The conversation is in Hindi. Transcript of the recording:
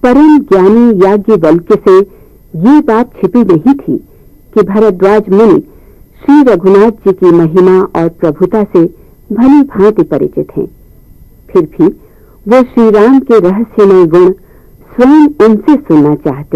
परम ज्ञानी याज्ञवल्क्य से ये बात छिपी नहीं थी कि भरद्वाज मुनि श्री रघुनाथ जी की महिमा और प्रभुता से भली भांति परिचित हैं। फिर भी वो श्री राम के रहस्यमय गुण स्वयं उनसे सुनना चाहते